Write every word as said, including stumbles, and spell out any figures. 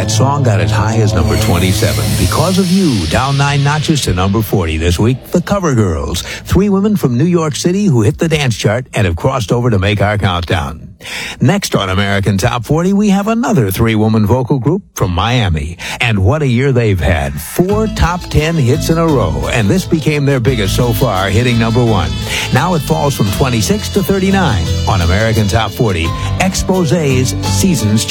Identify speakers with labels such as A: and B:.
A: That song got as high as number twenty-seven. Because of You, down nine notches to number forty this week. The Cover Girls, three women from New York City who hit the dance chart and have crossed over to make our countdown. Next on American Top forty, we have another three-woman vocal group from Miami. And what a year they've had. Four top ten hits in a row, and this became their biggest so far, hitting number one. Now it falls from twenty-six to thirty-nine on American Top forty. Exposé's Seasons Change.